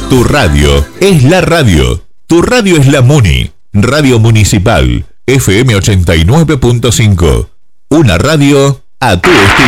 Tu radio es la radio. Tu radio es la Muni. Radio Municipal, FM 89.5. Una radio a tu estilo.